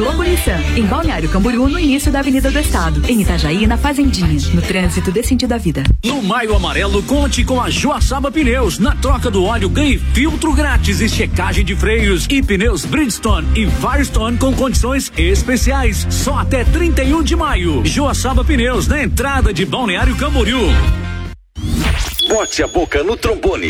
Globo Nissan, em Balneário Camboriú, no início da Avenida do Estado. Em Itajaí, na Fazendinha, no trânsito desse sentido da vida. No Maio Amarelo, conte com a Joaçaba Pneus. Na troca do óleo, ganhe filtro grátis e checagem de freios e pneus Bridgestone e Firestone com condições especiais. Só até 31 de maio. Joaçaba Pneus, na entrada de Balneário Camboriú. Bote a boca no trombone.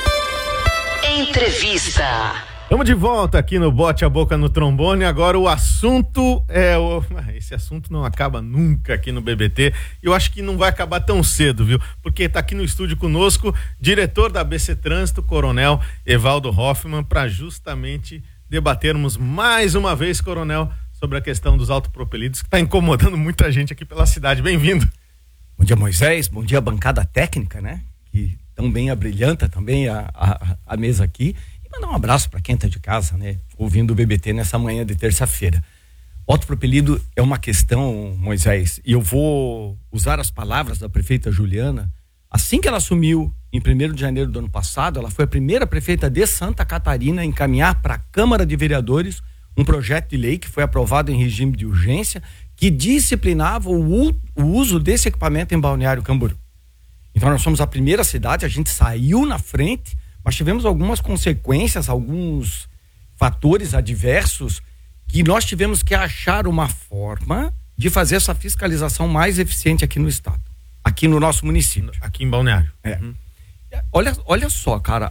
Entrevista. Estamos de volta aqui no Bote a Boca no Trombone. Agora o assunto esse assunto não acaba nunca aqui no BBT. Eu acho que não vai acabar tão cedo, viu? Porque está aqui no estúdio conosco diretor da ABC Trânsito, Coronel Evaldo Hoffmann, para justamente debatermos mais uma vez, Coronel, sobre a questão dos autopropelidos, que está incomodando muita gente aqui pela cidade. Bem-vindo. Bom dia, Moisés. Bom dia, bancada técnica, né? Que tão bem abrilhanta também a mesa aqui. Mandar um abraço para quem está de casa, né? Ouvindo o BBT nessa manhã de terça-feira. Autopropelido é uma questão, Moisés, e eu vou usar as palavras da prefeita Juliana. Assim que ela assumiu, em 1º de janeiro do ano passado, ela foi a primeira prefeita de Santa Catarina a encaminhar para a Câmara de Vereadores um projeto de lei que foi aprovado em regime de urgência, que disciplinava o uso desse equipamento em Balneário Camboriú. Então nós somos a primeira cidade, a gente saiu na frente, mas tivemos algumas consequências, alguns fatores adversos que nós tivemos que achar uma forma de fazer essa fiscalização mais eficiente aqui no estado, aqui no nosso município. Aqui em Balneário. Olha só, cara,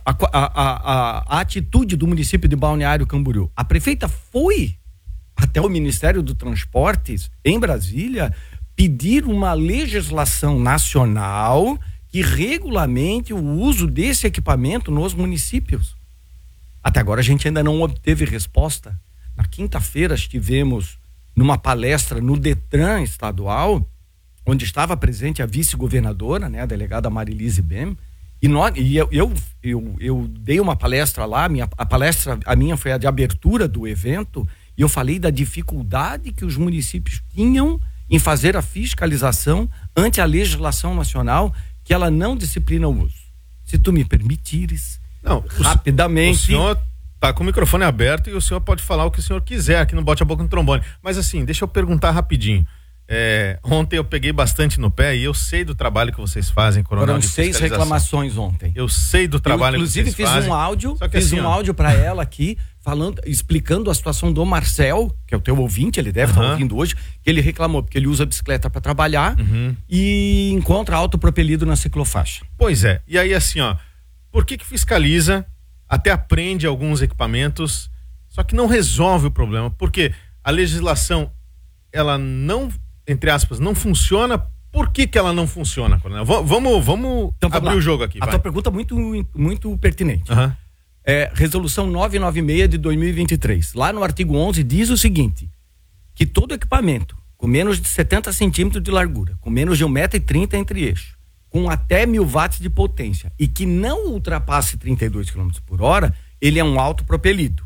a atitude do município de Balneário Camboriú. A prefeita foi até o Ministério do Transportes, em Brasília, pedir uma legislação nacional que regulamente o uso desse equipamento nos municípios. Até agora a gente ainda não obteve resposta. Na quinta-feira estivemos numa palestra no Detran estadual, onde estava presente a vice-governadora, né, a delegada Marilise Bem, e eu dei uma palestra lá, a minha foi a de abertura do evento, e eu falei da dificuldade que os municípios tinham em fazer a fiscalização ante a legislação nacional, que ela não disciplina o uso. Se tu me permitires, rapidamente... O senhor tá com o microfone aberto e o senhor pode falar o que o senhor quiser aqui no Bote a Boca no Trombone. Mas assim, deixa eu perguntar rapidinho. Ontem eu peguei bastante no pé e eu sei do trabalho que vocês fazem, Coronel. Foram 6 reclamações ontem. Eu sei do trabalho que vocês fazem. Inclusive fiz um áudio para ela aqui, explicando a situação do Marcel, que é o teu ouvinte, ele deve estar ouvindo hoje, que ele reclamou, porque ele usa a bicicleta para trabalhar e encontra autopropelido na ciclofaixa. Pois é, e aí assim, por que fiscaliza, até aprende alguns equipamentos, só que não resolve o problema? Porque a legislação, ela não, entre aspas, não funciona. Por que ela não funciona, Coronel? Vamos então, abrir o jogo aqui. A tua pergunta é muito pertinente. Resolução 996 de 2023. Lá no artigo 11 diz o seguinte, que todo equipamento com menos de 70 centímetros de largura, com menos de 1,30 m entre eixos, com até 1000 watts de potência e que não ultrapasse 32 km por hora, ele é um autopropelido.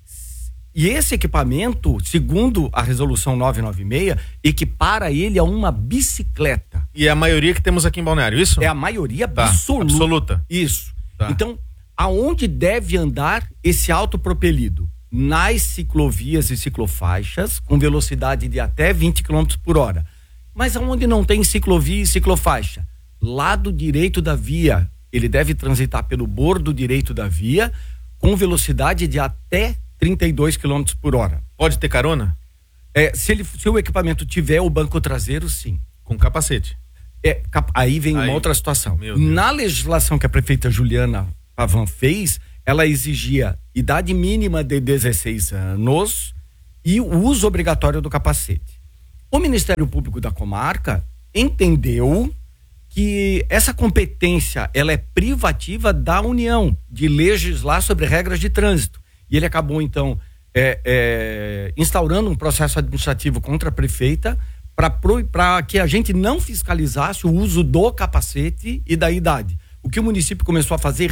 E esse equipamento, segundo a resolução 996, equipara ele a uma bicicleta. E é a maioria que temos aqui em Balneário, isso? É a maioria absoluta. Isso. Tá. Então, aonde deve andar esse autopropelido? Nas ciclovias e ciclofaixas, com velocidade de até 20 km por hora. Mas aonde não tem ciclovia e ciclofaixa? Lado direito da via. Ele deve transitar pelo bordo direito da via, com velocidade de até 32 km por hora. Pode ter carona? Se o equipamento tiver o banco traseiro, sim. Com capacete? Aí vem uma outra situação. Na legislação que a prefeita Juliana Pavan fez, ela exigia idade mínima de 16 anos e o uso obrigatório do capacete. O Ministério Público da comarca entendeu que essa competência, ela é privativa da União de legislar sobre regras de trânsito. E ele acabou, então, instaurando um processo administrativo contra a prefeita para que a gente não fiscalizasse o uso do capacete e da idade. O que o município começou a fazer?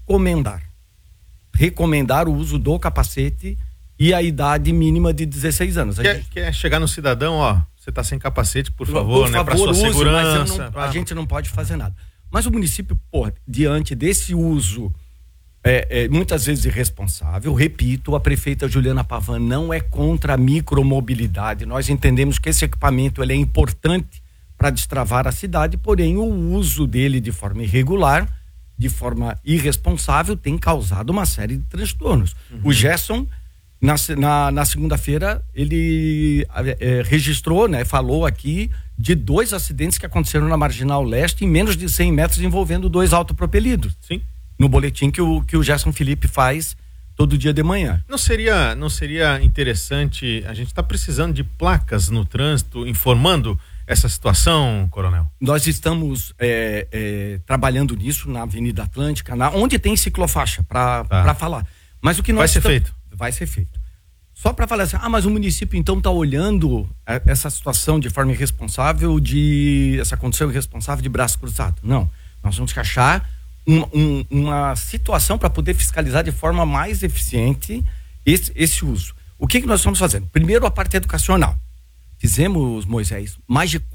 Recomendar o uso do capacete e a idade mínima de 16 anos. Quer chegar no cidadão, você está sem capacete, por favor, né? Para sua segurança. A gente não pode fazer nada. Mas o município, diante desse uso muitas vezes irresponsável. Repito, a prefeita Juliana Pavan não é contra a micromobilidade. Nós entendemos que esse equipamento ele é importante para destravar a cidade, porém o uso dele de forma irregular, de forma irresponsável, tem causado uma série de transtornos. O Gerson, na segunda-feira, ele registrou, né, falou aqui de 2 acidentes que aconteceram na Marginal Leste em menos de 100 metros envolvendo 2 autopropelidos. Sim. No boletim que o Gerson Felipe faz todo dia de manhã. Não seria interessante, a gente está precisando de placas no trânsito informando essa situação, Coronel? Nós estamos trabalhando nisso na Avenida Atlântica, onde tem ciclofaixa, para falar. Mas o que nós vai ser feito? Vai ser feito. Só para falar assim, mas o município então está olhando essa situação de forma irresponsável, essa condição irresponsável de braço cruzado. Não, nós temos que achar uma situação para poder fiscalizar de forma mais eficiente esse uso. O que nós estamos fazendo? Primeiro, a parte educacional. Fizemos, Moisés, mais de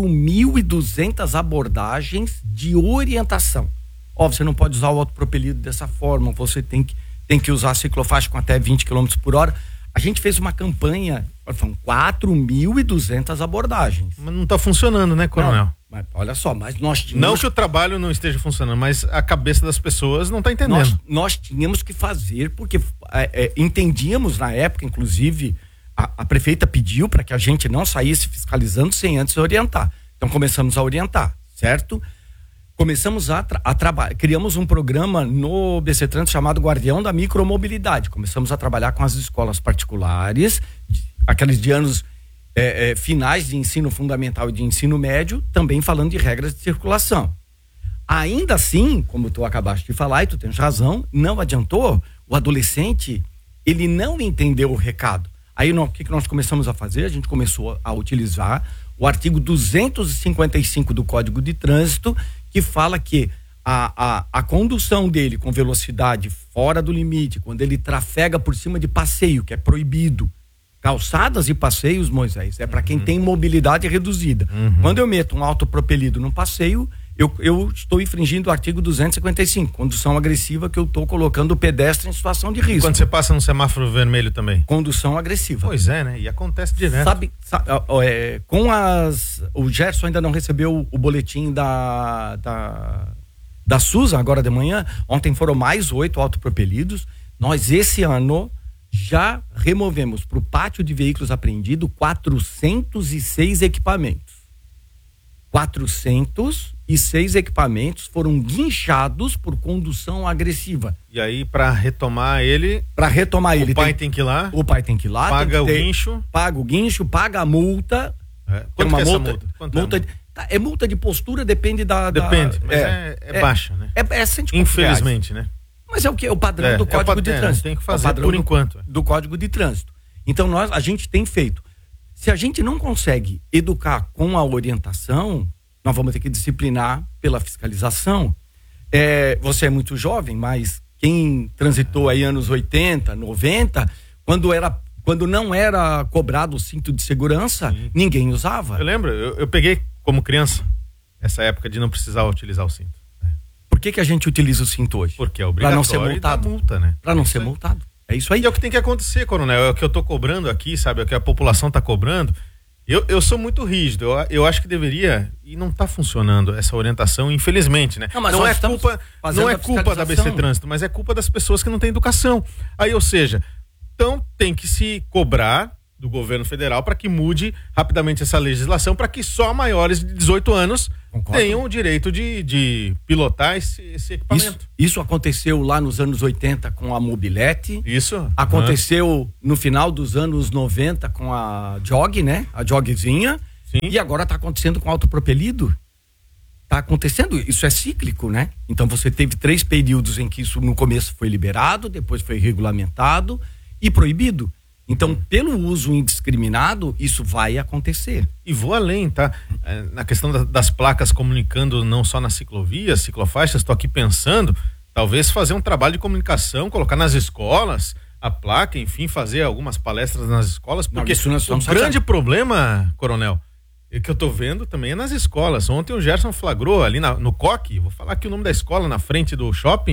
4.200 abordagens de orientação. Você não pode usar o autopropelido dessa forma, você tem que usar a ciclofaixa com até 20 km por hora. A gente fez uma campanha, foram 4.200 abordagens. Mas não está funcionando, né, Coronel? Não, mas olha só, mas nós tínhamos... Não que o trabalho não esteja funcionando, mas a cabeça das pessoas não está entendendo. Nós tínhamos que fazer, porque entendíamos na época, inclusive, a prefeita pediu para que a gente não saísse fiscalizando sem antes orientar. Então começamos a orientar, certo? Começamos a trabalhar, criamos um programa no BC Trânsito chamado Guardião da Micromobilidade. Começamos a trabalhar com as escolas particulares, aqueles de anos finais de ensino fundamental e de ensino médio, também falando de regras de circulação. Ainda assim, como tu acabaste de falar, e tu tens razão, não adiantou, o adolescente, ele não entendeu o recado. Aí o que nós começamos a fazer? A gente começou a utilizar o artigo 255 do Código de Trânsito, que fala que a condução dele com velocidade fora do limite, quando ele trafega por cima de passeio, que é proibido, calçadas e passeios, Moisés, é para quem tem mobilidade reduzida. Quando eu meto um autopropelido no passeio, eu estou infringindo o artigo 255, condução agressiva, que eu estou colocando o pedestre em situação de risco. Quando você passa no semáforo vermelho também? Condução agressiva. Pois é, né? E acontece direto. O Gerson ainda não recebeu o boletim da SUSA agora de manhã. Ontem foram mais 8 autopropelidos. Nós esse ano já removemos para o pátio de veículos apreendido 406 equipamentos. 406 equipamentos foram guinchados por condução agressiva. E aí, para retomar ele, o pai tem que ir lá? O pai tem que ir lá. Paga o guincho? Paga o guincho, paga a multa. Quanto que é essa multa? É multa de postura, depende da... Depende, mas é baixa, né? É 100 Infelizmente, reais. né? Mas é o padrão do Código de Trânsito. Tem que fazer por enquanto. Do Código de Trânsito. Então, a gente tem feito. Se a gente não consegue educar com a orientação, nós vamos ter que disciplinar pela fiscalização. Você é muito jovem, mas quem transitou aí anos 80, 90, quando não era cobrado o cinto de segurança, sim, ninguém usava. Eu lembro, eu peguei como criança essa época de não precisar utilizar o cinto. Por que a gente utiliza o cinto hoje? Porque é obrigatório. Para não ser multado. Multa, né? Para não ser multado. É isso aí. E é o que tem que acontecer, Coronel. É o que eu tô cobrando aqui, sabe? É o que a população tá cobrando. Eu sou muito rígido. Eu acho que deveria, e não tá funcionando essa orientação, infelizmente, né? Não é culpa da BC Trânsito, mas é culpa das pessoas que não têm educação. Aí, ou seja, então tem que se cobrar do governo federal para que mude rapidamente essa legislação, para que só maiores de 18 anos tenham o direito de pilotar esse equipamento. Isso aconteceu lá nos anos 80 com a Mobilete. Isso. Aconteceu no final dos anos 90 com a Jog, né? A Jogzinha. Sim. E agora está acontecendo com o autopropelido. Está acontecendo, isso é cíclico, né? Então você teve 3 períodos em que isso no começo foi liberado, depois foi regulamentado e proibido. Então, pelo uso indiscriminado, isso vai acontecer. E vou além, tá? Na questão das placas comunicando não só nas ciclovias, ciclofaixas, estou aqui pensando, talvez fazer um trabalho de comunicação, colocar nas escolas a placa, enfim, fazer algumas palestras nas escolas, porque o grande problema, Coronel, que eu tô vendo também é nas escolas. Ontem o Gerson flagrou ali no COC, vou falar aqui o nome da escola, na frente do shopping,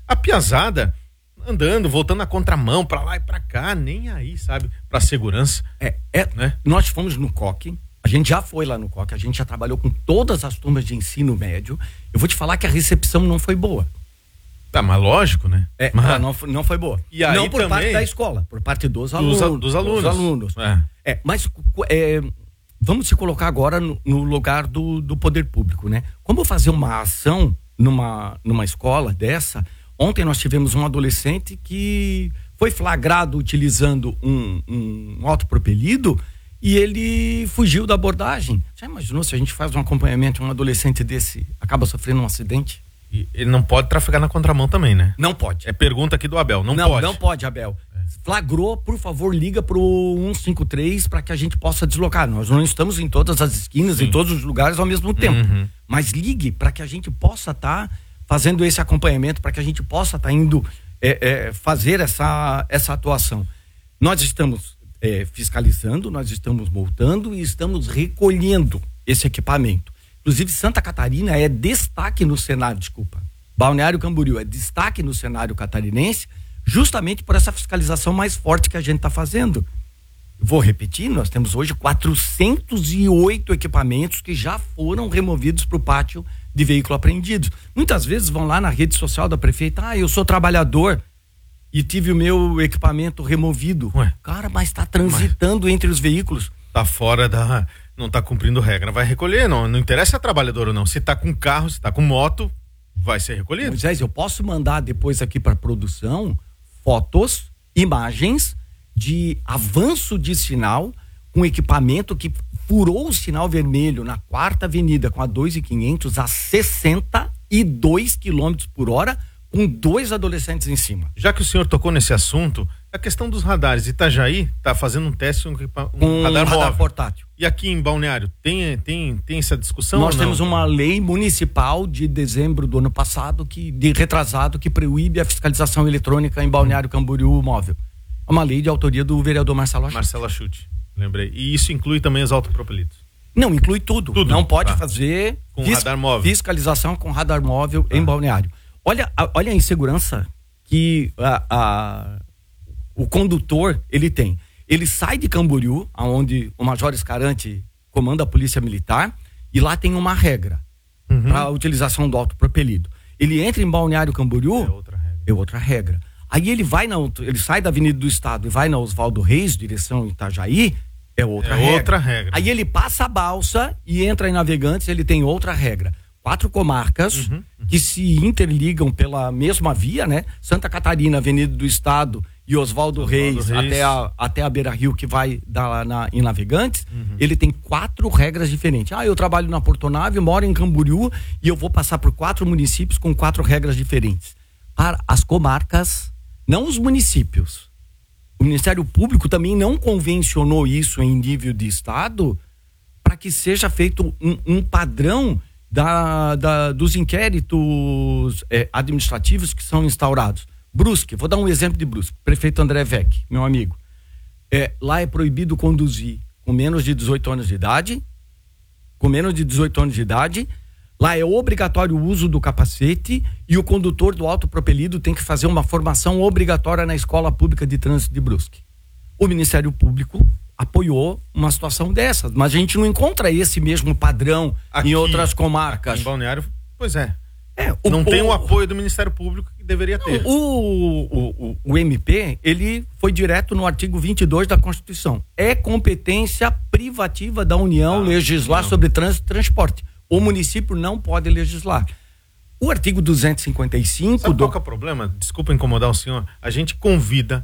A piazada andando, voltando na contramão, pra lá e pra cá, nem aí, sabe? Pra segurança. Né? Nós fomos no COC, a gente já foi lá no COC, a gente já trabalhou com todas as turmas de ensino médio. Eu vou te falar que a recepção não foi boa. Tá, mas lógico, né? Mas não foi boa. E aí não por também, parte da escola, por parte dos alunos. Dos alunos. Mas vamos se colocar agora no lugar do poder público, né? Como fazer uma ação numa escola dessa? Ontem nós tivemos um adolescente que foi flagrado utilizando um autopropelido e ele fugiu da abordagem. Já imaginou se a gente faz um acompanhamento, um adolescente desse acaba sofrendo um acidente? E ele não pode trafegar na contramão também, né? Não pode. É pergunta aqui do Abel, não pode. Não pode, Abel. Flagrou, por favor, liga pro 153 para que a gente possa deslocar. Nós não estamos em todas as esquinas, em todos os lugares ao mesmo tempo. Mas ligue para que a gente possa estar fazendo esse acompanhamento, para que a gente possa estar indo fazer essa atuação. Nós estamos fiscalizando, nós estamos multando e estamos recolhendo esse equipamento. Inclusive, Santa Catarina é destaque no cenário, Balneário Camboriú é destaque no cenário catarinense, justamente por essa fiscalização mais forte que a gente está fazendo. Vou repetir, nós temos hoje 408 equipamentos que já foram removidos para o pátio de veículo apreendidos. Muitas vezes vão lá na rede social da prefeita, eu sou trabalhador e tive o meu equipamento removido. Cara, mas está transitando entre os veículos. Tá fora não tá cumprindo regra, vai recolher, não interessa se é trabalhador ou não. Se tá com carro, se tá com moto, vai ser recolhido. Moisés, eu posso mandar depois aqui para produção fotos, imagens de avanço de sinal com equipamento que furou o sinal vermelho na 4ª Avenida com a 2.500 a 62 km por hora com 2 adolescentes em cima. Já que o senhor tocou nesse assunto, a questão dos radares. Itajaí está fazendo um teste com radar móvel. Portátil. E aqui em Balneário, tem essa discussão? Nós temos uma lei municipal de dezembro do ano passado, retrasado, que proíbe a fiscalização eletrônica em Balneário Camboriú móvel. É uma lei de autoria do vereador Marcelo Achute. Lembrei. E isso inclui também os autopropelidos? Não, inclui tudo. Não pode fazer com radar móvel. Fiscalização com radar móvel em Balneário. Olha a insegurança que o condutor ele tem. Ele sai de Camboriú, onde o Major Escarante comanda a Polícia Militar, e lá tem uma regra para a utilização do autopropelido. Ele entra em Balneário Camboriú, é outra regra. Aí ele sai da Avenida do Estado e vai na Oswaldo Reis, direção Itajaí, é outra regra. Aí ele passa a balsa e entra em Navegantes, ele tem outra regra. 4 comarcas que se interligam pela mesma via, né? Santa Catarina, Avenida do Estado e Oswaldo Reis até a Beira Rio, que vai dar lá em Navegantes. Ele tem 4 regras diferentes. Eu trabalho na Portonave, moro em Camboriú e eu vou passar por 4 municípios com 4 regras diferentes. Para as comarcas, não os municípios. O Ministério Público também não convencionou isso em nível de Estado para que seja feito um padrão dos inquéritos administrativos que são instaurados. Brusque, vou dar um exemplo de Brusque. Prefeito André Vec, meu amigo. Lá é proibido conduzir com menos de 18 anos de idade. Lá é obrigatório o uso do capacete e o condutor do autopropelido tem que fazer uma formação obrigatória na Escola Pública de Trânsito de Brusque. O Ministério Público apoiou uma situação dessas, mas a gente não encontra esse mesmo padrão aqui, em outras comarcas. Em Balneário, pois é. Não tem o apoio do Ministério Público que deveria ter. O MP, ele foi direto no artigo 22 da Constituição. É competência privativa da União legislar sobre trânsito e transporte. O município não pode legislar. O artigo 255... Sabe qual que é o problema? Desculpa incomodar o senhor. A gente convida,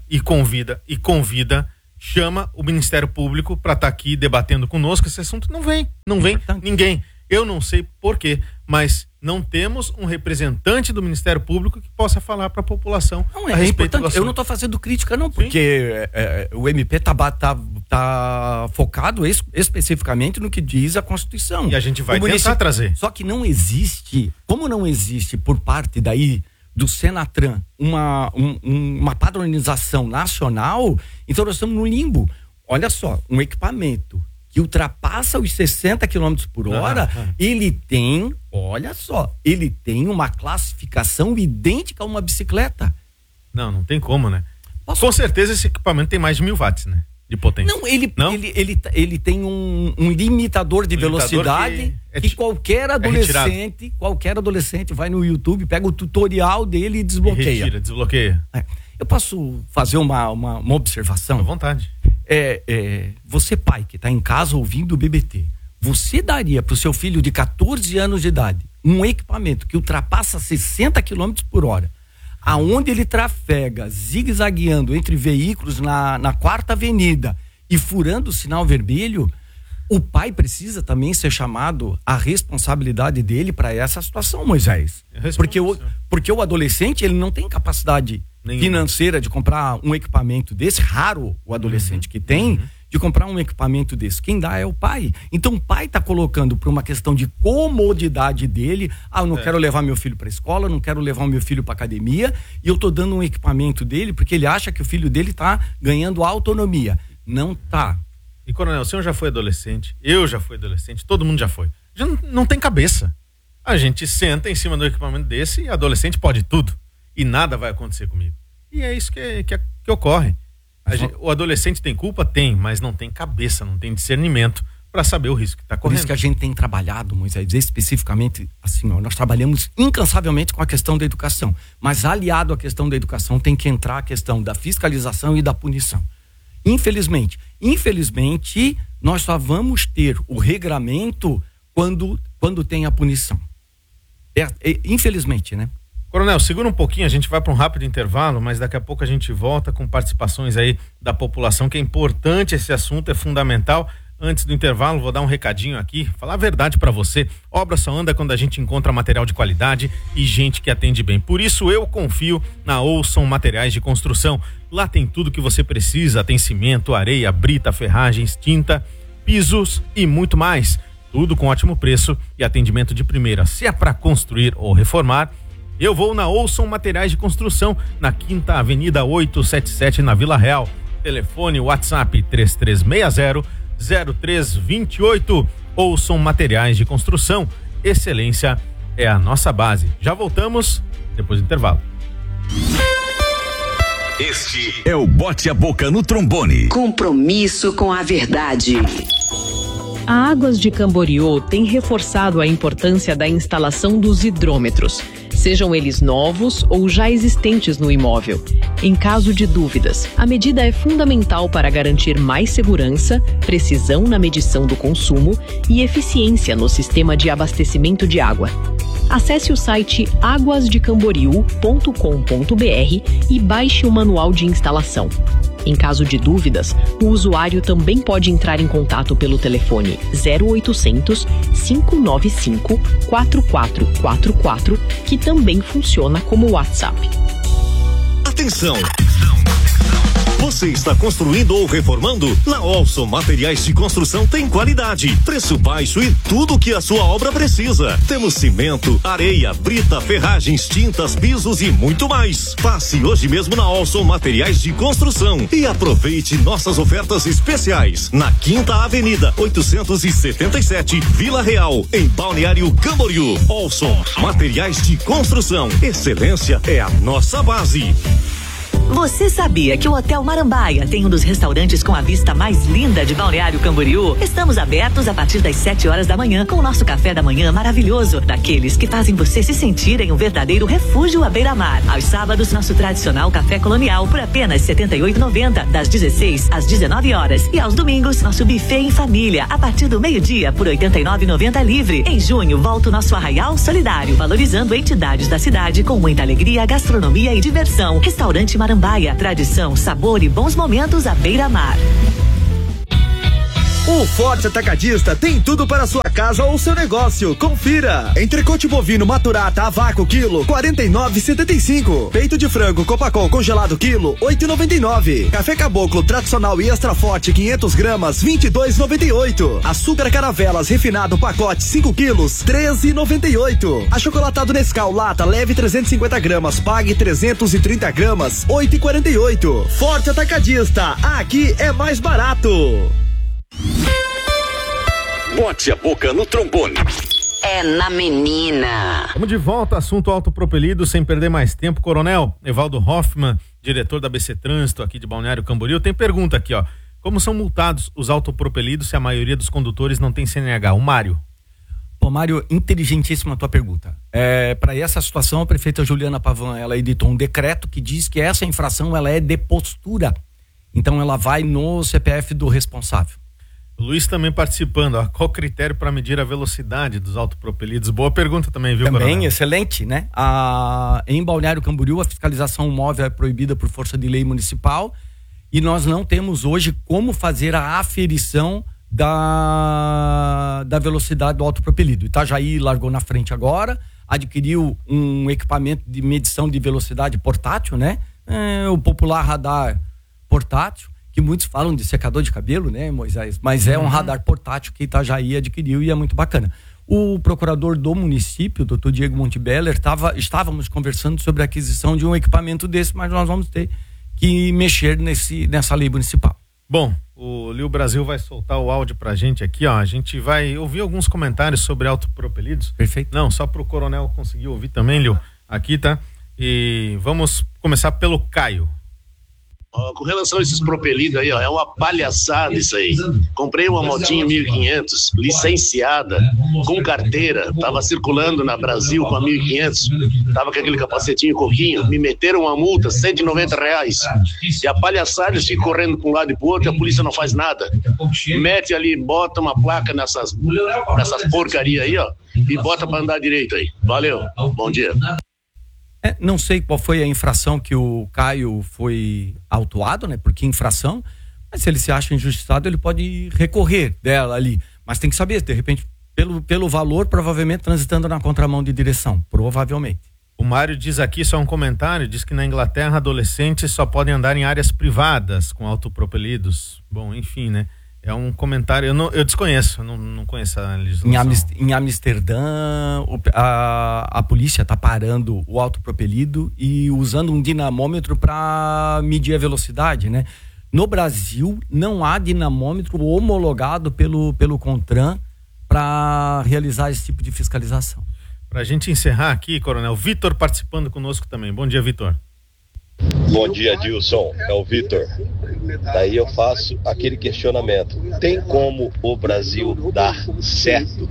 chama o Ministério Público para estar aqui debatendo conosco esse assunto. Não vem ninguém. Eu não sei por quê, mas não temos um representante do Ministério Público que possa falar para a população a respeito do assunto. Eu não estou fazendo crítica não, porque o MP tá focado especificamente no que diz a Constituição. E a gente vai tentar trazer. Só que não existe, como não existe por parte daí do Senatran uma padronização nacional, então nós estamos no limbo. Olha só, um equipamento que ultrapassa os 60 km por hora, ele tem, olha só, ele tem uma classificação idêntica a uma bicicleta. Não tem como, né? Com certeza esse equipamento tem mais de 1000 watts, né? De potência. Ele tem um limitador de velocidade que qualquer adolescente vai no YouTube, pega o tutorial dele e desbloqueia. Desbloqueia. Eu posso fazer uma observação? À vontade. Você, pai, que está em casa ouvindo o BBT, você daria para o seu filho de 14 anos de idade um equipamento que ultrapassa 60 km por hora, aonde ele trafega zigue-zagueando entre veículos na 4ª Avenida e furando o sinal vermelho? O pai precisa também ser chamado à responsabilidade dele para essa situação, Moisés. Porque o adolescente, ele não tem capacidade financeira de comprar um equipamento desse. Raro o adolescente que tem de comprar um equipamento desse. Quem dá é o pai. Então o pai está colocando por uma questão de comodidade dele. Eu não quero levar meu filho para a escola, não quero levar o meu filho para academia, e eu tô dando um equipamento dele porque ele acha que o filho dele tá ganhando autonomia. Não tá. E, Coronel, o senhor já foi adolescente, eu já fui adolescente, todo mundo já foi. Já não tem cabeça. A gente senta em cima do equipamento desse e adolescente pode tudo. E nada vai acontecer comigo. E é isso que ocorre. O adolescente tem culpa? Tem, mas não tem cabeça, não tem discernimento para saber o risco que está correndo. Por isso que a gente tem trabalhado, Moisés, especificamente, assim, nós trabalhamos incansavelmente com a questão da educação, mas aliado à questão da educação tem que entrar a questão da fiscalização e da punição. Infelizmente, nós só vamos ter o regramento quando tem a punição. Infelizmente, né? Coronel, segura um pouquinho, a gente vai para um rápido intervalo, mas daqui a pouco a gente volta com participações aí da população, que é importante esse assunto, é fundamental. Antes do intervalo, vou dar um recadinho aqui, falar a verdade para você. Obra só anda quando a gente encontra material de qualidade e gente que atende bem. Por isso eu confio na Olson Materiais de Construção. Lá tem tudo que você precisa, tem cimento, areia, brita, ferragens, tinta, pisos e muito mais. Tudo com ótimo preço e atendimento de primeira. Se é para construir ou reformar, eu vou na Olson Materiais de Construção, na 5ª Avenida 877, na Vila Real. Telefone WhatsApp 3360-0328. Olson Materiais de Construção. Excelência é a nossa base. Já voltamos depois do intervalo. Este é o Bote a Boca no Trombone. Compromisso com a verdade. A Águas de Camboriú tem reforçado a importância da instalação dos hidrômetros, sejam eles novos ou já existentes no imóvel. Em caso de dúvidas, a medida é fundamental para garantir mais segurança, precisão na medição do consumo e eficiência no sistema de abastecimento de água. Acesse o site aguasdecamboriú.com.br e baixe o manual de instalação. Em caso de dúvidas, o usuário também pode entrar em contato pelo telefone 0800 595 4444, que também funciona como WhatsApp. Atenção! Você está construindo ou reformando? Na Olson Materiais de Construção tem qualidade, preço baixo e tudo o que a sua obra precisa. Temos cimento, areia, brita, ferragens, tintas, pisos e muito mais. Passe hoje mesmo na Olson Materiais de Construção e aproveite nossas ofertas especiais. Na 5ª Avenida 877, Vila Real, em Balneário Camboriú. Olson Materiais de Construção. Excelência é a nossa base. Você sabia que o Hotel Marambaia tem um dos restaurantes com a vista mais linda de Balneário Camboriú? Estamos abertos a partir das 7 horas da manhã com o nosso café da manhã maravilhoso, daqueles que fazem você se sentir em um verdadeiro refúgio à beira-mar. Aos sábados, nosso tradicional café colonial por apenas R$ 78,90, das 16 às 19 horas. E aos domingos, nosso buffet em família, a partir do meio-dia por R$ 89,90 livre. Em junho, volta o nosso Arraial Solidário, valorizando entidades da cidade com muita alegria, gastronomia e diversão. Restaurante Marambaia. Tradição, sabor e bons momentos à beira-mar. O Forte Atacadista tem tudo para sua casa ou seu negócio. Confira. Entrecote bovino maturata a vácuo quilo 49,75. Peito de frango Copacol congelado quilo 8,99. Café Caboclo tradicional e extra forte 500 gramas 22,98. Açúcar Caravelas refinado pacote 5 quilos 13,98. Achocolatado Nescau lata leve 350 gramas pague 330 gramas 8,48. Forte Atacadista, aqui é mais barato. Bote a boca no trombone. É na menina. Vamos de volta, assunto autopropelido, sem perder mais tempo. Coronel Evaldo Hoffman, diretor da BC Trânsito aqui de Balneário Camboriú, tem pergunta aqui, ó. Como são multados os autopropelidos se a maioria dos condutores não tem CNH? O Mário. Pô, Mário, inteligentíssima a tua pergunta. Para essa situação, a prefeita Juliana Pavan, ela editou um decreto que diz que essa infração, ela é de postura. Então, ela vai no CPF do responsável. O Luiz também participando, ó. Qual o critério para medir a velocidade dos autopropelidos? Boa pergunta também, viu, Também, Coronel? excelente, né? Em Balneário Camboriú, a fiscalização móvel é proibida por força de lei municipal e nós não temos hoje como fazer a aferição da velocidade do autopropelido. Itajaí largou na frente agora, adquiriu um equipamento de medição de velocidade portátil, né? O popular radar portátil, que muitos falam de secador de cabelo, né, Moisés? Mas é um radar portátil que Itajaí adquiriu e é muito bacana. O procurador do município, doutor Diego Montebeller, estávamos conversando sobre a aquisição de um equipamento desse, mas nós vamos ter que mexer nessa lei municipal. Bom, o Lio Brasil vai soltar o áudio pra gente aqui, ó. A gente vai ouvir alguns comentários sobre autopropelidos. Perfeito. Não, só pro Coronel conseguir ouvir também, Lio. Aqui, tá? E vamos começar pelo Caio. Com relação a esses propelidos aí, ó, é uma palhaçada isso aí. Comprei uma motinha 1500, licenciada, com carteira, tava circulando na Brasil com a 1500, tava com aquele capacetinho coquinho, me meteram uma multa, R$190. E a palhaçada, eles ficam correndo para um lado e pro outro e a polícia não faz nada. Mete ali, bota uma placa nessas porcaria aí, ó, e bota para andar direito aí. Valeu, bom dia. Não sei qual foi a infração que o Caio foi autuado, né? Por que infração? Mas se ele se acha injustiçado, ele pode recorrer dela ali. Mas tem que saber, de repente, pelo valor, provavelmente transitando na contramão de direção. Provavelmente. O Mário diz aqui, só um comentário, diz que na Inglaterra adolescentes só podem andar em áreas privadas com autopropelidos. Bom, enfim, né? É um comentário, eu desconheço, não conheço a legislação. Em Amsterdã, a polícia está parando o autopropelido e usando um dinamômetro para medir a velocidade, né? No Brasil, não há dinamômetro homologado pelo CONTRAN para realizar esse tipo de fiscalização. Para a gente encerrar aqui, Coronel, Vitor participando conosco também. Bom dia, Vitor. Bom dia, Dilson. É o Vitor. Daí eu faço aquele questionamento. Tem como o Brasil dar certo?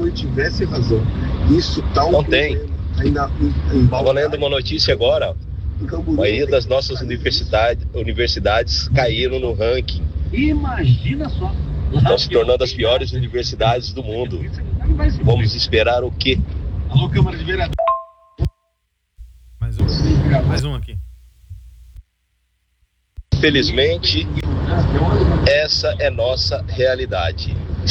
Não tem. Estava lendo uma notícia agora. A maioria das nossas universidades caíram no ranking. Imagina só. Estão se tornando as piores universidades do mundo. Vamos esperar o quê? Alô, Câmara de Vereadores. Mais um aqui. Infelizmente, essa é nossa realidade.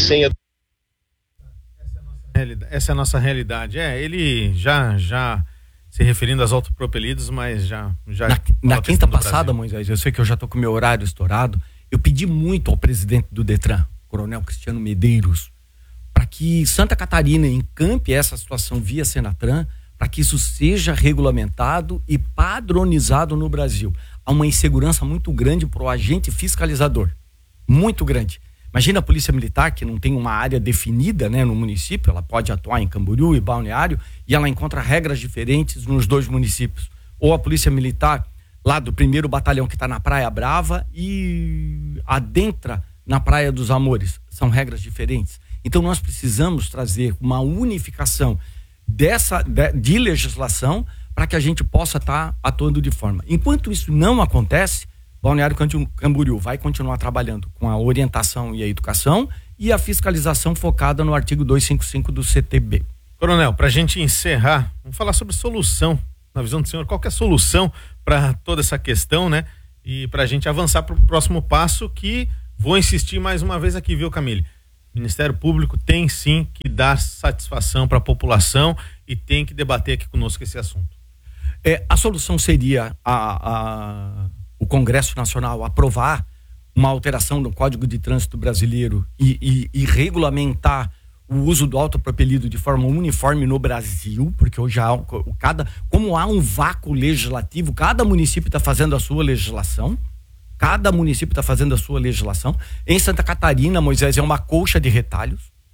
Essa é a nossa realidade. Ele já se referindo aos autopropelidos, mas já na quinta passada, Moisés, eu sei que eu já tô com o meu horário estourado, eu pedi muito ao presidente do Detran, Coronel Cristiano Medeiros, para que Santa Catarina encampe essa situação via Senatran, para que isso seja regulamentado e padronizado no Brasil. Há uma insegurança muito grande para o agente fiscalizador, muito grande. Imagina a Polícia Militar, que não tem uma área definida, né, no município, ela pode atuar em Camboriú e Balneário, e ela encontra regras diferentes nos dois municípios. Ou a Polícia Militar, lá do 1º Batalhão, que está na Praia Brava, e adentra na Praia dos Amores. São regras diferentes. Então nós precisamos trazer uma unificação de legislação para que a gente possa estar atuando de forma. Enquanto isso não acontece, Balneário Camboriú vai continuar trabalhando com a orientação e a educação e a fiscalização focada no artigo 255 do CTB. Coronel, para a gente encerrar, vamos falar sobre solução. Na visão do senhor, qual que é a solução para toda essa questão, né? E para a gente avançar para o próximo passo, que vou insistir mais uma vez aqui, viu, Camille? O Ministério Público tem sim que dar satisfação para a população e tem que debater aqui conosco esse assunto. A solução seria o Congresso Nacional aprovar uma alteração no Código de Trânsito Brasileiro e regulamentar o uso do autopropelido de forma uniforme no Brasil, porque hoje como há um vácuo legislativo, cada município está fazendo a sua legislação. Cada município está fazendo a sua legislação. Em Santa Catarina, Moisés, é uma colcha de retalhos.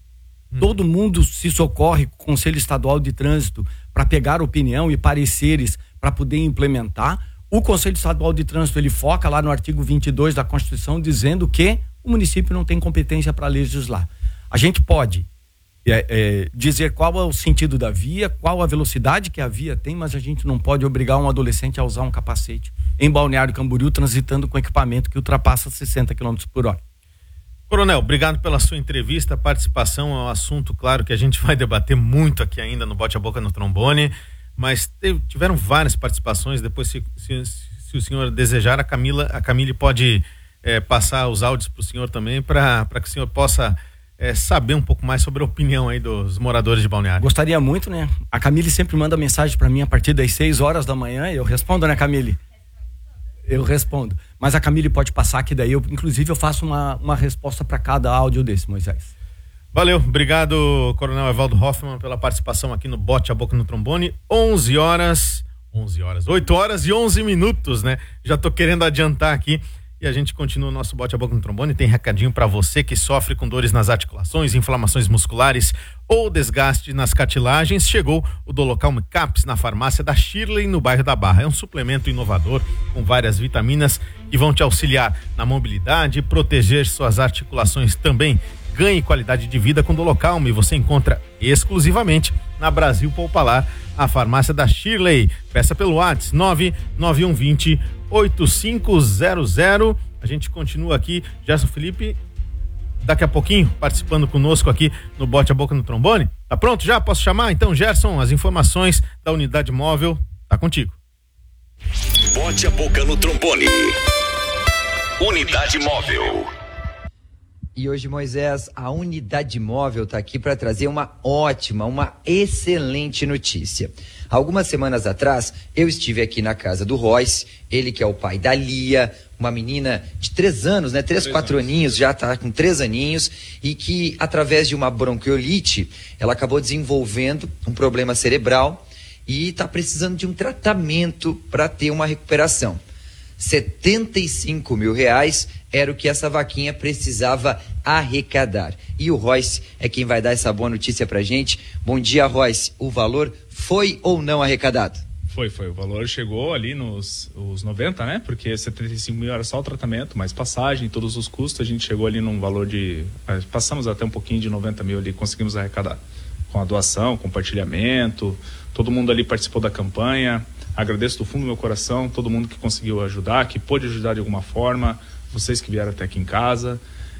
Todo mundo se socorre com o Conselho Estadual de Trânsito para pegar opinião e pareceres para poder implementar. O Conselho Estadual de Trânsito, ele foca lá no artigo 22 da Constituição, dizendo que o município não tem competência para legislar. A gente pode dizer qual é o sentido da via, qual a velocidade que a via tem, mas a gente não pode obrigar um adolescente a usar um capacete em Balneário Camboriú, transitando com equipamento que ultrapassa 60 km por hora. Coronel, obrigado pela sua entrevista, participação. É um assunto, claro, que a gente vai debater muito aqui ainda no Bote a Boca no Trombone, mas tiveram várias participações. Depois, se o senhor desejar, a Camille pode passar os áudios para o senhor também, para que o senhor possa saber um pouco mais sobre a opinião aí dos moradores de Balneário. Gostaria muito, né? A Camille sempre manda mensagem para mim a partir das 6 horas da manhã, e eu respondo, né, Camille? Eu respondo. Mas a Camille pode passar, que daí inclusive eu faço uma resposta para cada áudio desse, Moisés. Valeu, obrigado, Coronel Evaldo Hoffmann, pela participação aqui no Bote a Boca no Trombone. 8 horas e 11 minutos, né? Já tô querendo adiantar aqui. E a gente continua o nosso Bote a Boca no Trombone. Tem recadinho para você que sofre com dores nas articulações, inflamações musculares ou desgaste nas cartilagens. Chegou o Dolocal Caps na farmácia da Shirley, no bairro da Barra. É um suplemento inovador com várias vitaminas que vão te auxiliar na mobilidade e proteger suas articulações também. Ganhe qualidade de vida com Dolocalm, e você encontra exclusivamente na Brasil Poupalar, a farmácia da Shirley. Peça pelo WhatsApp 99120-8500. A gente continua aqui. Gerson Felipe, daqui a pouquinho, participando conosco aqui no Bote a Boca no Trombone. Tá pronto já? Posso chamar? Então, Gerson, as informações da unidade móvel, tá contigo. Bote a Boca no Trombone. Unidade móvel. E hoje, Moisés, a unidade móvel está aqui para trazer uma excelente notícia. Algumas semanas atrás, eu estive aqui na casa do Royce, ele que é o pai da Lia, uma menina de 3 anos, né? 4 aninhos, já está com 3 aninhos, e que através de uma bronquiolite, ela acabou desenvolvendo um problema cerebral e está precisando de um tratamento para ter uma recuperação. R$75 mil era o que essa vaquinha precisava arrecadar. E o Royce é quem vai dar essa boa notícia pra gente. Bom dia, Royce. O valor foi ou não arrecadado? Foi. O valor chegou ali nos 90, né? Porque 75 mil era só o tratamento, mais passagem, todos os custos. A gente chegou ali num valor de... Passamos até um pouquinho de 90 mil ali, conseguimos arrecadar. Com a doação, compartilhamento, todo mundo ali participou da campanha. Agradeço do fundo do meu coração todo mundo que conseguiu ajudar, que pôde ajudar de alguma forma, vocês que vieram até aqui em casa.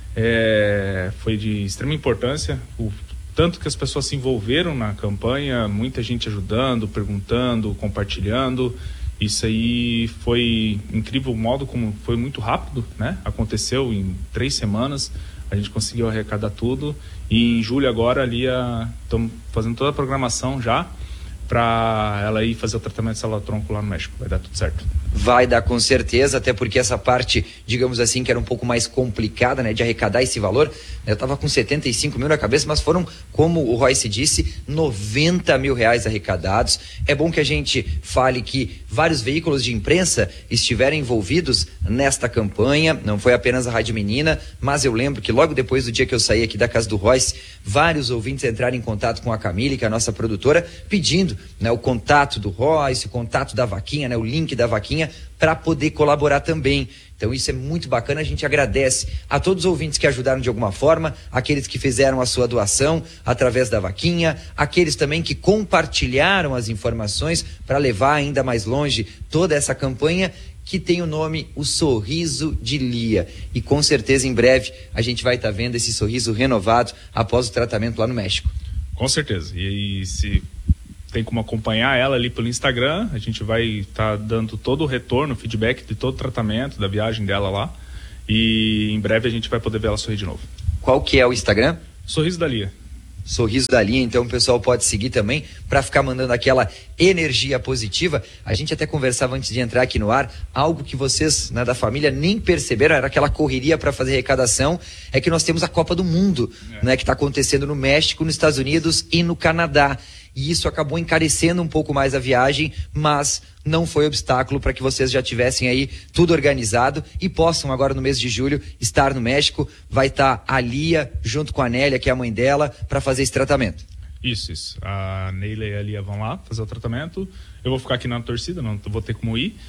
Foi de extrema importância, tanto que as pessoas se envolveram na campanha, muita gente ajudando, perguntando, compartilhando. Isso aí foi incrível, o modo como foi muito rápido, né? Aconteceu em 3 semanas, a gente conseguiu arrecadar tudo. E em julho agora ali estamos fazendo toda a programação já para ela ir fazer o tratamento de célula-tronco lá no México. Vai dar tudo certo. Vai dar com certeza, até porque essa parte, digamos assim, que era um pouco mais complicada, né, de arrecadar esse valor. Eu estava com 75 mil na cabeça, mas foram, como o Royce disse, 90 mil arrecadados. É bom que a gente fale que vários veículos de imprensa estiveram envolvidos nesta campanha. Não foi apenas a Rádio Menina, mas eu lembro que logo depois do dia que eu saí aqui da casa do Royce, vários ouvintes entraram em contato com a Camille, que é a nossa produtora, pedindo, né, o contato do Royce, o contato da vaquinha, né, o link da vaquinha, para poder colaborar também. Então isso é muito bacana, a gente agradece a todos os ouvintes que ajudaram de alguma forma, aqueles que fizeram a sua doação através da vaquinha, aqueles também que compartilharam as informações para levar ainda mais longe toda essa campanha que tem o nome O Sorriso de Lia. E com certeza em breve a gente vai estar vendo esse sorriso renovado após o tratamento lá no México. Com certeza. E se tem como acompanhar ela ali pelo Instagram, a gente vai estar dando todo o retorno, feedback de todo o tratamento, da viagem dela lá, e em breve a gente vai poder ver ela sorrir de novo. Qual que é o Instagram? Sorriso da Lia. Sorriso da Lia, então o pessoal pode seguir também para ficar mandando aquela energia positiva. A gente até conversava antes de entrar aqui no ar, algo que vocês, né, da família nem perceberam, era aquela correria para fazer arrecadação, é que nós temos a Copa do Mundo, né, que está acontecendo no México, nos Estados Unidos e no Canadá. e isso acabou encarecendo um pouco mais a viagem, mas não foi obstáculo para que vocês já tivessem aí tudo organizado e possam agora no mês de julho estar no México. Vai estar a Lia junto com a Nélia, que é a mãe dela, para fazer esse tratamento. Isso. A Neila e a Lia vão lá fazer o tratamento. Eu vou ficar aqui na torcida, não vou ter como ir,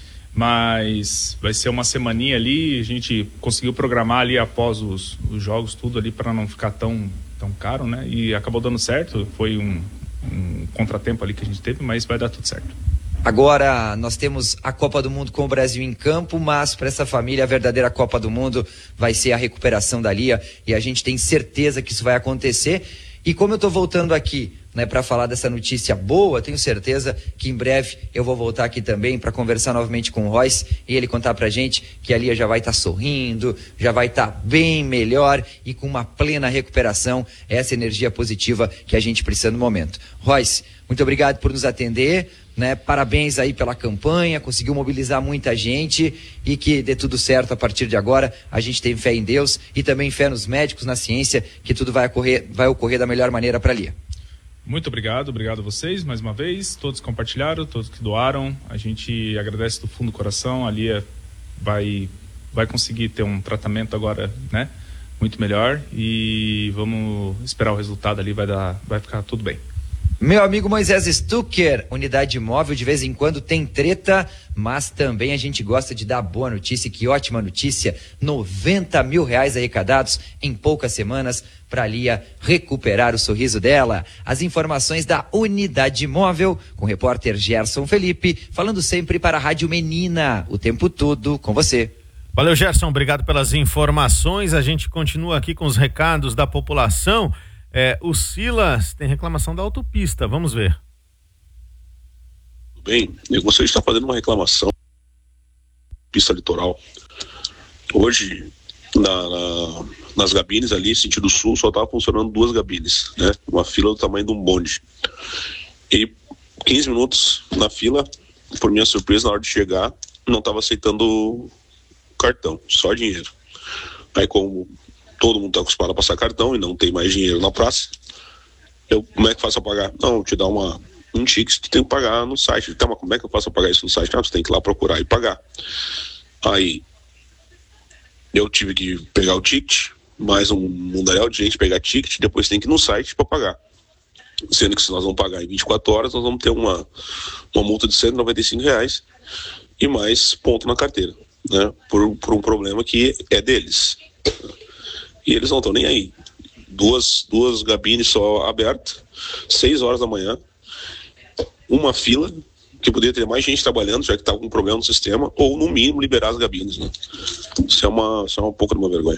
mas vai ser uma semaninha ali. A gente conseguiu programar ali após os jogos, tudo ali para não ficar tão caro, né? E acabou dando certo. Foi um contratempo ali que a gente teve, mas vai dar tudo certo. Agora nós temos a Copa do Mundo com o Brasil em campo, mas para essa família a verdadeira Copa do Mundo vai ser a recuperação da Lia, e a gente tem certeza que isso vai acontecer. E como eu estou voltando aqui, né, para falar dessa notícia boa, tenho certeza que em breve eu vou voltar aqui também para conversar novamente com o Royce e ele contar pra gente que a Lia já vai estar sorrindo, já vai estar bem melhor e com uma plena recuperação, essa energia positiva que a gente precisa no momento. Royce, muito obrigado por nos atender, né? Parabéns aí pela campanha, conseguiu mobilizar muita gente e que dê tudo certo a partir de agora. A gente tem fé em Deus e também fé nos médicos, na ciência, que tudo vai ocorrer da melhor maneira para a Lia. Muito obrigado a vocês mais uma vez, todos que compartilharam, todos que doaram. A gente agradece do fundo do coração. A Lia vai conseguir ter um tratamento agora, né, muito melhor, e vamos esperar o resultado ali, vai ficar tudo bem. Meu amigo Moisés Stucker, unidade móvel, de vez em quando tem treta, mas também a gente gosta de dar boa notícia. Que ótima notícia, 90 mil reais arrecadados em poucas semanas para a Lia recuperar o sorriso dela. As informações da unidade móvel com o repórter Gerson Felipe, falando sempre para a Rádio Menina, o tempo todo com você. Valeu, Gerson, obrigado pelas informações. A gente continua aqui com os recados da população. O Silas tem reclamação da autopista, vamos ver. Bem, eu gostaria de estar fazendo uma reclamação pista litoral. Hoje, nas gabines ali, sentido sul, só estava funcionando 2 gabines, né? Uma fila do tamanho de um bonde. E 15 minutos na fila, por minha surpresa, na hora de chegar, não estava aceitando cartão, só dinheiro. Aí, como todo mundo está acostumado a passar cartão e não tem mais dinheiro na praça, como é que faço a pagar? Não, te dá um ticket, tu tem que pagar no site. Então, mas como é que eu faço a pagar isso no site? Não, tu tem que ir lá procurar e pagar. Aí eu tive que pegar o ticket, mais um mundaréu de gente pegar ticket, depois tem que ir no site para pagar. Sendo que se nós vamos pagar em 24 horas, nós vamos ter uma multa de R$195 e mais ponto na carteira, né? Por um problema que é deles. E eles não estão nem aí. Duas gabines só abertas, 6 horas da manhã, uma fila, que poderia ter mais gente trabalhando, já que estava com um problema no sistema, ou no mínimo liberar as gabines, né? Isso é uma pouca de uma vergonha.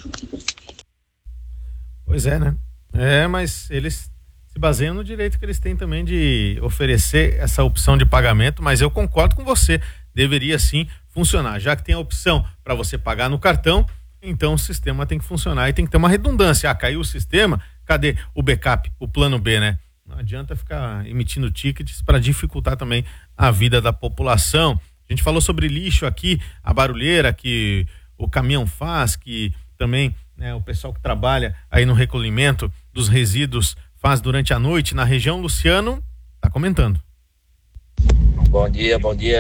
Pois é, né? Mas eles se baseiam no direito que eles têm também de oferecer essa opção de pagamento, mas eu concordo com você, deveria sim funcionar, já que tem a opção para você pagar no cartão. Então o sistema tem que funcionar e tem que ter uma redundância. Caiu o sistema, cadê o backup, o plano B, né? Não adianta ficar emitindo tickets para dificultar também a vida da população. A gente falou sobre lixo aqui, a barulheira que o caminhão faz, que também, né, o pessoal que trabalha aí no recolhimento dos resíduos faz durante a noite na região. Luciano está comentando. Bom dia.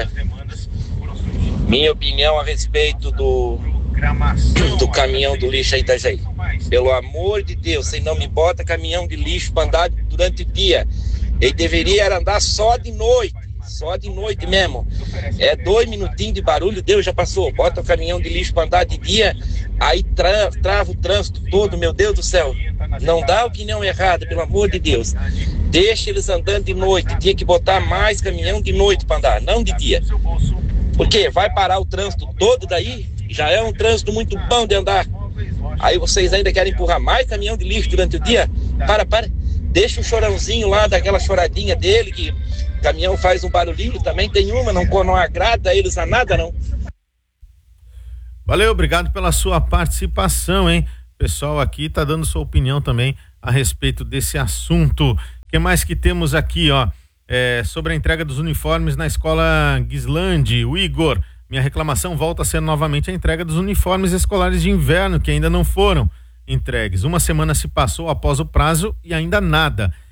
Minha opinião a respeito do caminhão do lixo aí da Itajaí. Pelo amor de Deus, você não me bota caminhão de lixo para andar durante o dia. Ele deveria andar só de noite mesmo. 2 minutinhos de barulho, Deus já passou. Bota o caminhão de lixo para andar de dia, aí trava o trânsito todo, meu Deus do céu. Não dá opinião errada, pelo amor de Deus. Deixa eles andando de noite. Tinha que botar mais caminhão de noite para andar, não de dia. Porque vai parar o trânsito todo daí? Já é um trânsito muito bom de andar. Aí vocês ainda querem empurrar mais caminhão de lixo durante o dia? Para. Deixa o chorãozinho lá, daquela choradinha dele, que o caminhão faz um barulhinho, também tem uma, não agrada eles a nada, não. Valeu, obrigado pela sua participação, hein? O pessoal aqui tá dando sua opinião também a respeito desse assunto. O que mais que temos aqui, ó? Sobre a entrega dos uniformes na escola Guislande, o Igor. Minha reclamação volta a ser novamente a entrega dos uniformes escolares de inverno, que ainda não foram entregues. Uma semana se passou após o prazo e ainda nada.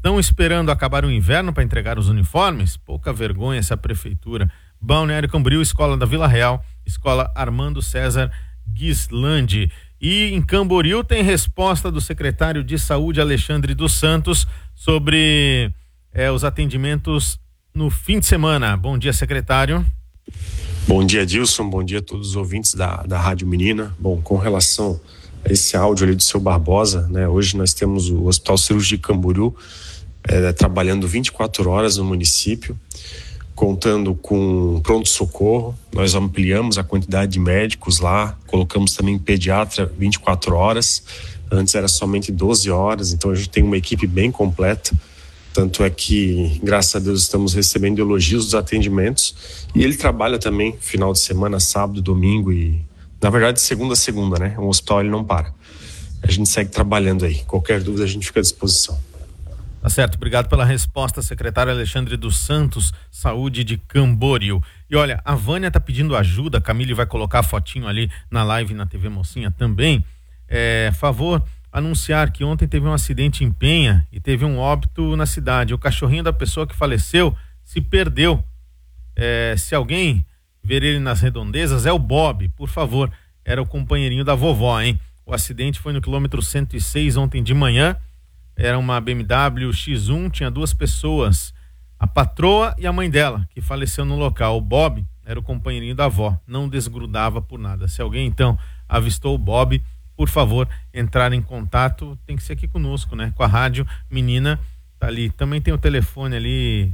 Estão esperando acabar o inverno para entregar os uniformes? Pouca vergonha essa prefeitura. Balneário Camboriú, Escola da Vila Real, Escola Armando César Guislandi. E em Camboriú tem resposta do secretário de Saúde, Alexandre dos Santos, sobre os atendimentos no fim de semana. Bom dia, secretário. Bom dia, Dilson. Bom dia a todos os ouvintes da Rádio Menina. Bom, com relação a esse áudio ali do seu Barbosa, né? Hoje nós temos o Hospital Cirúrgico de Camboriú trabalhando 24 horas no município, contando com pronto-socorro. Nós ampliamos a quantidade de médicos lá, colocamos também pediatra 24 horas, antes era somente 12 horas, então a gente tem uma equipe bem completa, tanto é que, graças a Deus, estamos recebendo elogios dos atendimentos, e ele trabalha também final de semana, sábado, domingo e, na verdade, segunda a segunda, né? O hospital ele não para. A gente segue trabalhando aí, qualquer dúvida a gente fica à disposição. Tá certo, obrigado pela resposta, secretário Alexandre dos Santos, Saúde de Camboriú. E olha, a Vânia tá pedindo ajuda, a Camille vai colocar a fotinho ali na live na TV Mocinha também. Favor, anunciar que ontem teve um acidente em Penha e teve um óbito na cidade. O cachorrinho da pessoa que faleceu se perdeu. Se alguém ver ele nas redondezas, é o Bob, por favor. Era o companheirinho da vovó, hein? O acidente foi no quilômetro 106 ontem de manhã. Era uma BMW X1, tinha 2 pessoas, a patroa e a mãe dela, que faleceu no local. O Bob era o companheirinho da avó, não desgrudava por nada. Se alguém, então, avistou o Bob, por favor, entrar em contato, tem que ser aqui conosco, né? Com a Rádio Menina, tá ali. Também tem o telefone ali,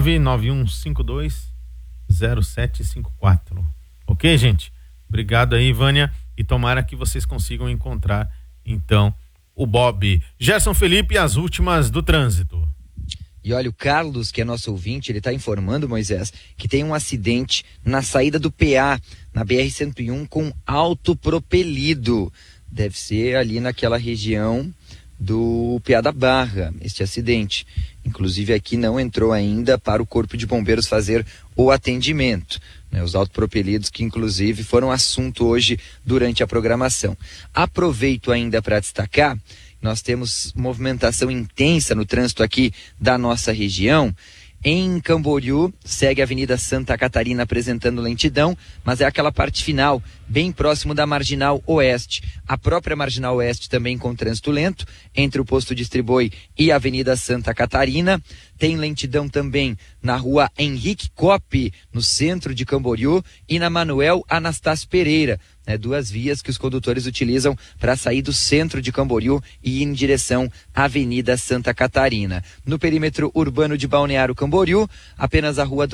991520754. Ok, gente? Obrigado aí, Vânia, e tomara que vocês consigam encontrar, então, o Bob. Gerson Felipe, as últimas do trânsito. E olha, o Carlos, que é nosso ouvinte, ele está informando, Moisés, que tem um acidente na saída do PA, na BR-101, com autopropelido. Deve ser ali naquela região do PA da Barra, este acidente. Inclusive aqui não entrou ainda para o Corpo de Bombeiros fazer o atendimento. Os autopropelidos que inclusive foram assunto hoje durante a programação. Aproveito ainda para destacar, nós temos movimentação intensa no trânsito aqui da nossa região. Em Camboriú, segue a Avenida Santa Catarina apresentando lentidão, mas é aquela parte final, bem próximo da Marginal Oeste. A própria Marginal Oeste também com trânsito lento, entre o posto Distribui e a Avenida Santa Catarina. Tem lentidão também na rua Henrique Coppe, no centro de Camboriú, e na Manuel Anastácio Pereira, 2 vias que os condutores utilizam para sair do centro de Camboriú e ir em direção à Avenida Santa Catarina. No perímetro urbano de Balneário Camboriú, apenas a rua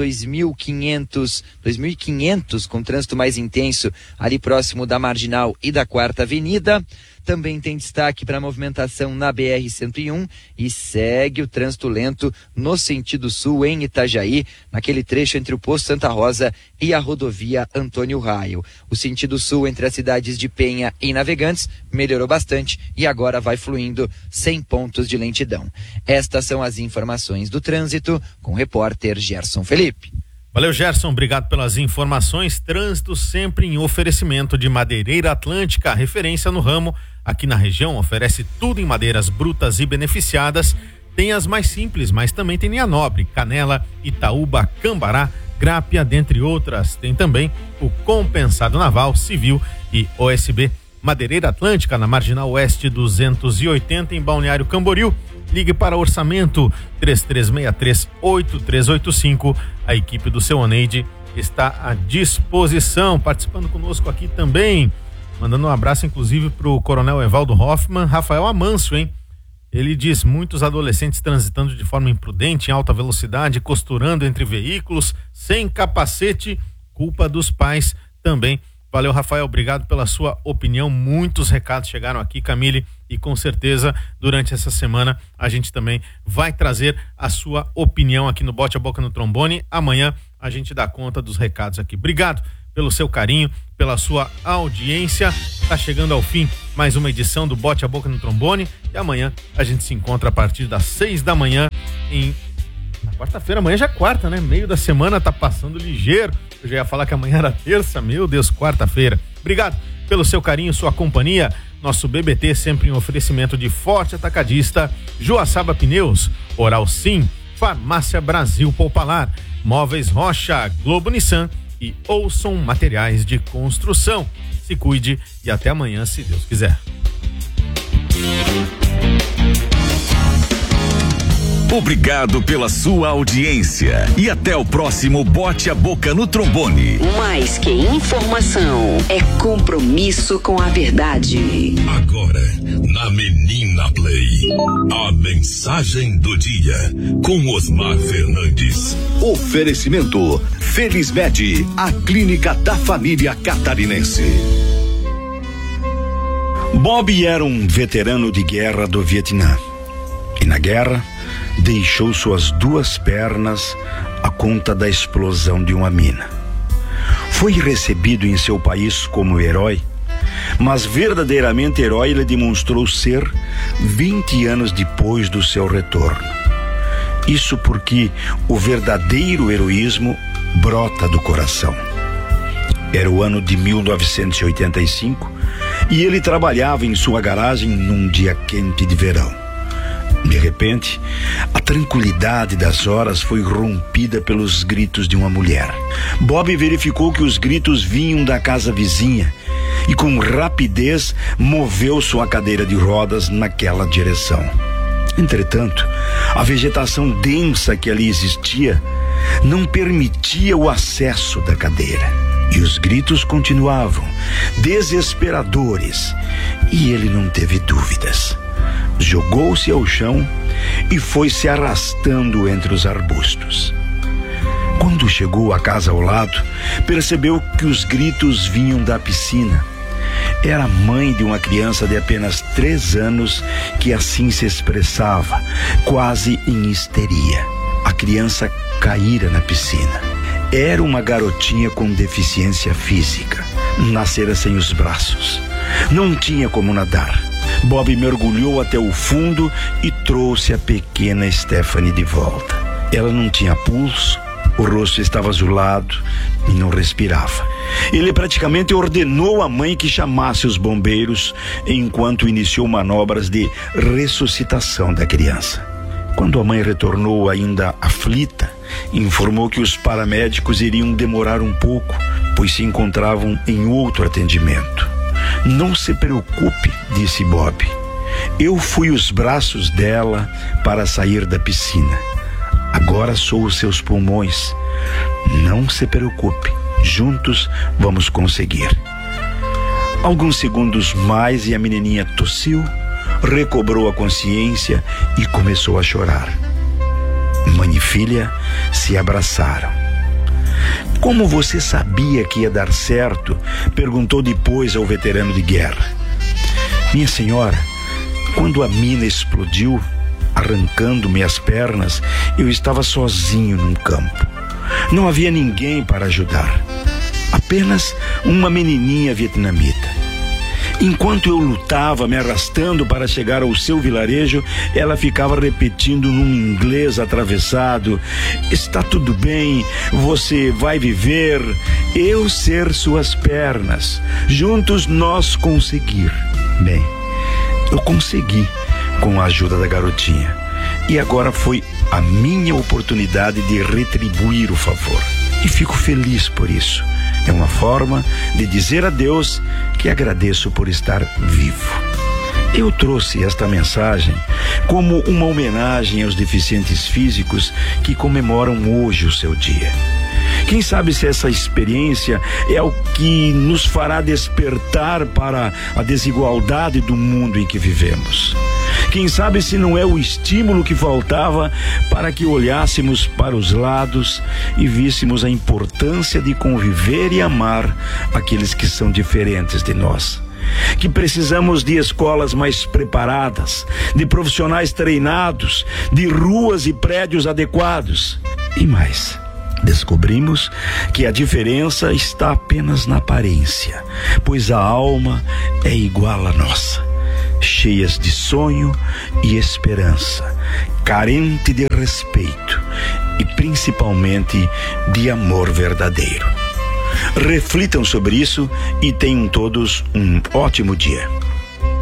2500, com trânsito mais intenso, ali próximo da Marginal e da 4ª Avenida. Também tem destaque para a movimentação na BR-101 e segue o trânsito lento no sentido sul em Itajaí, naquele trecho entre o Posto Santa Rosa e a rodovia Antônio Raio. O sentido sul entre as cidades de Penha e Navegantes melhorou bastante e agora vai fluindo sem pontos de lentidão. Estas são as informações do trânsito com o repórter Gerson Felipe. Valeu, Gerson, obrigado pelas informações. Trânsito sempre em oferecimento de Madeireira Atlântica, referência no ramo. Aqui na região oferece tudo em madeiras brutas e beneficiadas. Tem as mais simples, mas também tem linha nobre, canela, Itaúba, Cambará, Grápia, dentre outras. Tem também o compensado naval, civil e OSB. Madeireira Atlântica, na Marginal Oeste 280, em Balneário Camboriú. Ligue para orçamento 3363-8385. A equipe do seu Oneide está à disposição. Participando conosco aqui também, mandando um abraço inclusive para o Coronel Evaldo Hoffman, Rafael Amâncio, hein? Ele diz: muitos adolescentes transitando de forma imprudente, em alta velocidade, costurando entre veículos, sem capacete, culpa dos pais também. Valeu, Rafael, obrigado pela sua opinião. Muitos recados chegaram aqui, Camille, e com certeza durante essa semana a gente também vai trazer a sua opinião aqui no Bote a Boca no Trombone. Amanhã a gente dá conta dos recados aqui. Obrigado pelo seu carinho, pela sua audiência. Tá chegando ao fim mais uma edição do Bote a Boca no Trombone e amanhã a gente se encontra a partir das 6 da manhã na quarta-feira. Amanhã já é quarta, né? Meio da semana tá passando ligeiro. Eu já ia falar que amanhã era terça, meu Deus, quarta-feira. Obrigado pelo seu carinho, sua companhia. Nosso BBT sempre em oferecimento de Forte Atacadista, Joaçaba Pneus, Oral Sim, Farmácia Brasil Poupalar, Móveis Rocha, Globo Nissan e Ouçam Materiais de Construção. Se cuide e até amanhã, se Deus quiser. Obrigado pela sua audiência e até o próximo Bote a Boca no Trombone. Mais que informação, é compromisso com a verdade. Agora, na Menina Play, a mensagem do dia com Osmar Fernandes. Oferecimento Felizmed, a clínica da família catarinense. Bob era um veterano de guerra do Vietnã. E na guerra, deixou suas 2 pernas à conta da explosão de uma mina. Foi recebido em seu país como herói, mas verdadeiramente herói ele demonstrou ser 20 anos depois do seu retorno. Isso porque o verdadeiro heroísmo brota do coração. Era o ano de 1985 e ele trabalhava em sua garagem num dia quente de verão. De repente, a tranquilidade das horas foi rompida pelos gritos de uma mulher. Bob verificou que os gritos vinham da casa vizinha e com rapidez moveu sua cadeira de rodas naquela direção. Entretanto, a vegetação densa que ali existia não permitia o acesso da cadeira. E os gritos continuavam, desesperadores, e ele não teve dúvidas. Jogou-se ao chão e foi se arrastando entre os arbustos. Quando chegou à casa ao lado, percebeu que os gritos vinham da piscina. Era a mãe de uma criança de apenas 3 anos que assim se expressava, quase em histeria. A criança caíra na piscina. Era uma garotinha com deficiência física. Nascera sem os braços. Não tinha como nadar. Bob mergulhou até o fundo e trouxe a pequena Stephanie de volta. Ela não tinha pulso, o rosto estava azulado e não respirava. Ele praticamente ordenou à mãe que chamasse os bombeiros enquanto iniciou manobras de ressuscitação da criança. Quando a mãe retornou ainda aflita, informou que os paramédicos iriam demorar um pouco, pois se encontravam em outro atendimento. Não se preocupe, disse Bob. Eu fui os braços dela para sair da piscina. Agora sou os seus pulmões. Não se preocupe, juntos vamos conseguir. Alguns segundos mais e a menininha tossiu, recobrou a consciência e começou a chorar. Mãe e filha se abraçaram. Como você sabia que ia dar certo? Perguntou depois ao veterano de guerra. Minha senhora, quando a mina explodiu, arrancando-me as pernas, eu estava sozinho num campo. Não havia ninguém para ajudar. Apenas uma menininha vietnamita. Enquanto eu lutava, me arrastando para chegar ao seu vilarejo, ela ficava repetindo num inglês atravessado: está tudo bem, você vai viver, eu ser suas pernas, juntos nós conseguir. Bem, eu consegui com a ajuda da garotinha. E agora foi a minha oportunidade de retribuir o favor. E fico feliz por isso. É uma forma de dizer a Deus que agradeço por estar vivo. Eu trouxe esta mensagem como uma homenagem aos deficientes físicos que comemoram hoje o seu dia. Quem sabe se essa experiência é o que nos fará despertar para a desigualdade do mundo em que vivemos. Quem sabe se não é o estímulo que faltava para que olhássemos para os lados e víssemos a importância de conviver e amar aqueles que são diferentes de nós. Que precisamos de escolas mais preparadas, de profissionais treinados, de ruas e prédios adequados. E mais, descobrimos que a diferença está apenas na aparência, pois a alma é igual à nossa, cheias de sonho e esperança, carente de respeito e principalmente de amor verdadeiro. Reflitam sobre isso e tenham todos um ótimo dia.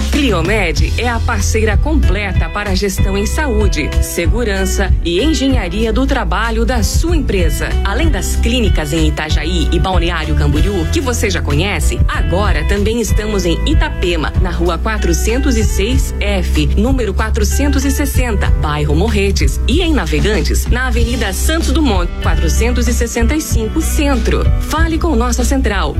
Cliomed é a parceira completa para a gestão em saúde, segurança e engenharia do trabalho da sua empresa. Além das clínicas em Itajaí e Balneário Camboriú, que você já conhece, agora também estamos em Itapema, na rua 406F, número 460, bairro Morretes, e em Navegantes, na Avenida Santos Dumont, 465, Centro. Fale com nossa central,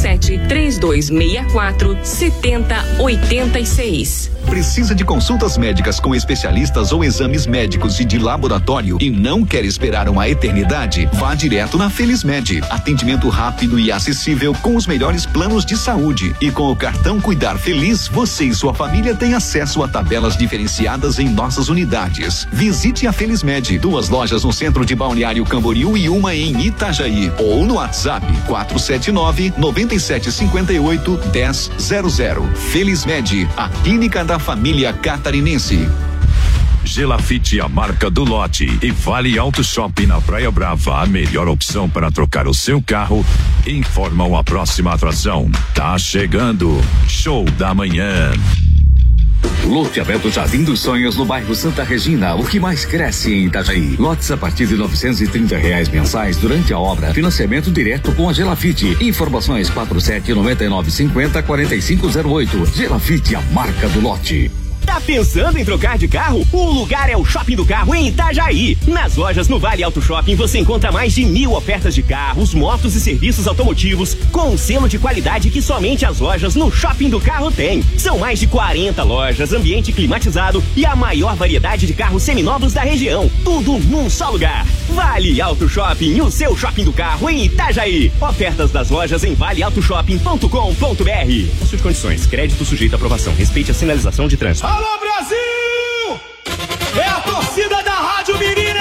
47-3264-7086. Precisa de consultas médicas com especialistas ou exames médicos e de laboratório e não quer esperar uma eternidade? Vá direto na Felizmed. Atendimento rápido e acessível com os melhores planos de saúde. E com o cartão Cuidar Feliz, você e sua família têm acesso a tabelas diferenciadas em nossas unidades. Visite a Felizmed. 2 lojas no centro de Balneário Camboriú e uma em Itajaí. Ou no WhatsApp 479-9758-1000. Felizmed, a clínica da família catarinense. Gelafite, a marca do lote, e Vale Auto Shopping na Praia Brava, a melhor opção para trocar o seu carro, informam a próxima atração. Tá chegando, Show da Manhã. Loteamento Jardim dos Sonhos no bairro Santa Regina, o que mais cresce em Itajaí. Lotes a partir de R$930 mensais durante a obra. Financiamento direto com a Gelafite. Informações 47-9950-4508. Gelafite, a marca do lote. Tá pensando em trocar de carro? O lugar é o Shopping do Carro em Itajaí. Nas lojas no Vale Auto Shopping você encontra mais de 1000 ofertas de carros, motos e serviços automotivos com um selo de qualidade que somente as lojas no Shopping do Carro têm. São mais de 40 lojas, ambiente climatizado e a maior variedade de carros seminovos da região. Tudo num só lugar. Vale Auto Shopping, o seu Shopping do Carro em Itajaí. Ofertas das lojas em valeautoshopping.com.br. Possui de condições, crédito sujeito à aprovação. Respeite a sinalização de trânsito. Alô, Brasil! É a torcida da Rádio Mirim!